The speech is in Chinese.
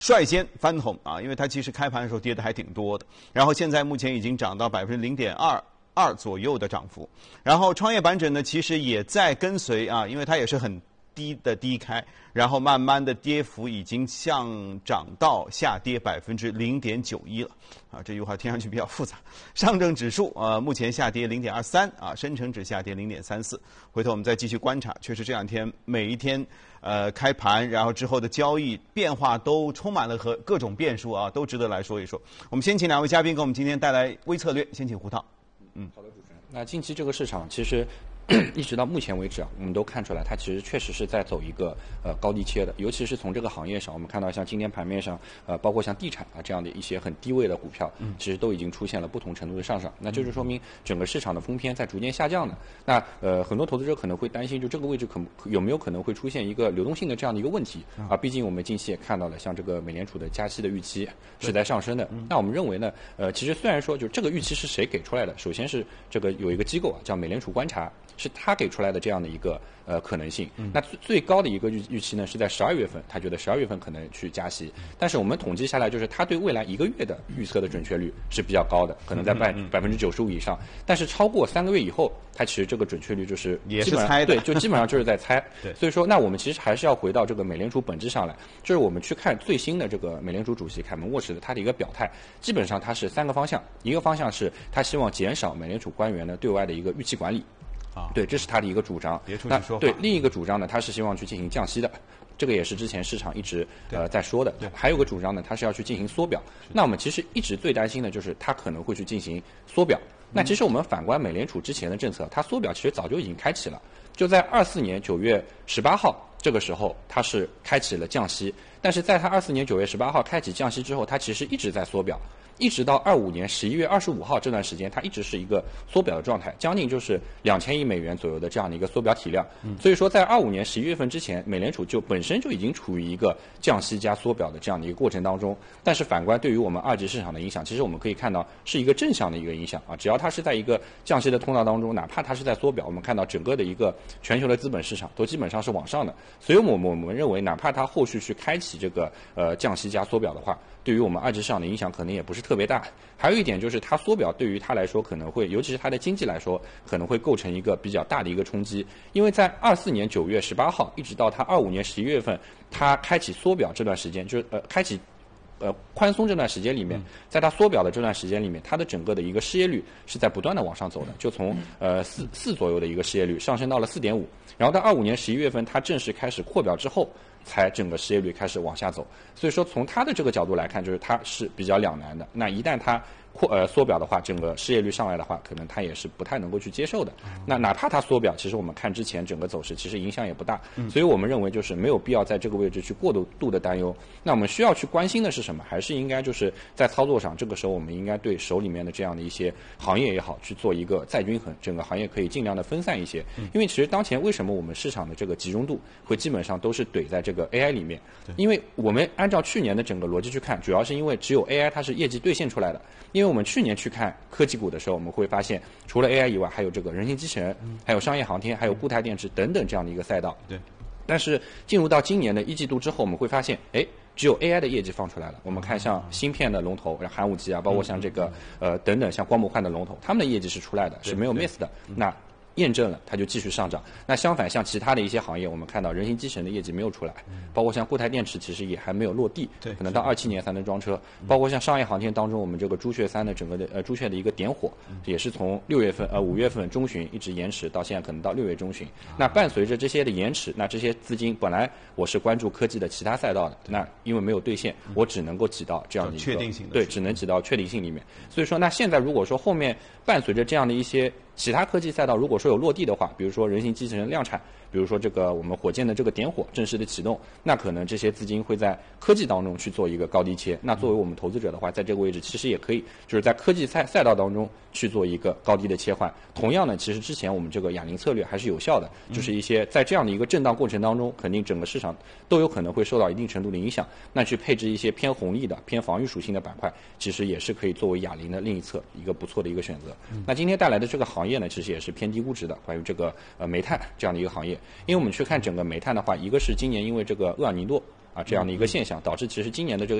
率先翻红啊，因为它其实开盘的时候跌的还挺多的，然后现在目前已经涨到0.22%左右的涨幅。然后创业板指呢，其实也在跟随啊，因为它也是很低的低开，然后慢慢的跌幅已经上涨到下跌0.91%了啊，这句话听上去比较复杂。上证指数目前下跌0.23%啊，深成指下跌0.34%。回头我们再继续观察，确实这两天每一天开盘，然后之后的交易变化都充满了和各种变数啊，都值得来说一说。我们先请两位嘉宾给我们今天带来微策略，先请胡涛。 好的，主持人。那近期这个市场其实一直到目前为止啊，我们都看出来，它其实确实是在走一个高低切的，尤其是从这个行业上，我们看到像今天盘面上包括像地产啊这样的一些很低位的股票，其实都已经出现了不同程度的上涨，那就是说明整个市场的风偏在逐渐下降的。那很多投资者可能会担心，就这个位置有没有可能会出现一个流动性的这样的一个问题啊？毕竟我们近期也看到了，像这个美联储的加息的预期是在上升的。那我们认为呢，其实虽然说就这个预期是谁给出来的，首先是这个有一个机构啊叫美联储观察。是他给出来的这样的一个可能性。那最高的一个预期呢是在12月份，他觉得12月份可能去加息。但是我们统计下来，就是他对未来1个月的预测的准确率是比较高的，可能在95%以上。但是超过3个月以后，它其实这个准确率就是也是猜的， 对，就基本上就是在猜。 对， 所以说，那我们其实还是要回到这个美联储本质上来，就是我们去看最新的这个美联储主席凯文沃什的他的一个表态，基本上他是3个方向，一个方向是他希望减少美联储官员呢对外的一个预期管理。对，这是他的一个主张。 别出去说话。 对，另一个主张呢，他是希望去进行降息的，这个也是之前市场一直在说的。还有个主张呢，他是要去进行缩表。那我们其实一直最担心的就是他可能会去进行缩表。那其实我们反观美联储之前的政策，它缩表其实早就已经开启了，就在24年9月18号这个时候，它是开启了降息。但是在它24年9月18号开启降息之后，它其实一直在缩表。一直到25年11月25号这段时间，它一直是一个缩表的状态，将近就是2000亿美元左右的这样的一个缩表体量。所以说，在25年11月份之前，美联储本身就已经处于一个降息加缩表的这样的一个过程当中。但是反观对于我们二级市场的影响，其实我们可以看到是一个正向的一个影响啊。只要它是在一个降息的通道当中，哪怕它是在缩表，我们看到整个的一个全球的资本市场都基本上是往上的。所以我们认为，哪怕它后续去开启这个降息加缩表的话，对于我们二级市场的影响可能也不是特别大。还有一点就是它缩表对于它来说可能会，尤其是它的经济来说，可能会构成一个比较大的一个冲击。因为在24年9月18号一直到它25年11月份，它开启缩表这段时间，就是开启宽松这段时间里面，在它缩表的这段时间里面，它的整个的一个失业率是在不断的往上走的，就从4左右的一个失业率上升到了4.5，然后到25年11月份它正式开始扩表之后，才整个失业率开始往下走。所以说从它的这个角度来看，就是它是比较两难的。那一旦它缩表的话，整个失业率上来的话，可能它也是不太能够去接受的。那哪怕它缩表，其实我们看之前整个走势，其实影响也不大。所以我们认为就是没有必要在这个位置去过度的担忧。那我们需要去关心的是什么？还是应该就是在操作上，这个时候我们应该对手里面的这样的一些行业也好，去做一个再均衡，整个行业可以尽量的分散一些。因为其实当前为什么我们市场的这个集中度会基本上都是怼在这个 AI 里面？因为我们按照去年的整个逻辑去看，主要是因为只有 AI 它是业绩兑现出来的。因为我们去年去看科技股的时候，我们会发现除了 AI 以外，还有这个人形机器人，还有商业航天，还有固态电池等等这样的一个赛道。 对。 但是进入到今年的1季度之后，我们会发现，只有 AI 的业绩放出来了。我们看像芯片的龙头，寒武纪啊，包括像这个等等像光模块的龙头，他们的业绩是出来的，是没有 miss 的。那验证了，它就继续上涨。那相反，像其他的一些行业，我们看到人形机器人的业绩没有出来，包括像固态电池其实也还没有落地，可能到27年才能装车。包括像商业航天当中，我们这个朱雀3的整个的朱雀的一个点火，也是从5月份中旬一直延迟到现在可能到6月中旬。那伴随着这些的延迟，那这些资金本来我是关注科技的其他赛道的，那因为没有兑现，我只能够挤到这样的一个确定性的， 对，只能挤到确定性里面。所以说，那现在如果说后面伴随着这样的一些其他科技赛道如果说有落地的话，比如说人形机器人量产，比如说这个我们火箭的这个点火正式的启动，那可能这些资金会在科技当中去做一个高低切。那作为我们投资者的话，在这个位置其实也可以就是在科技赛道当中去做一个高低的切换。同样呢，其实之前我们这个哑铃策略还是有效的，就是一些在这样的一个震荡过程当中，肯定整个市场都有可能会受到一定程度的影响。那去配置一些偏红利的、偏防御属性的板块，其实也是可以作为哑铃的另一侧一个不错的一个选择。那今天带来的这个行业呢，其实也是偏低估值的，关于这个煤炭这样的一个行业。因为我们去看整个煤炭的话，一个是今年因为这个厄尔尼诺啊这样的一个现象，导致其实今年的这个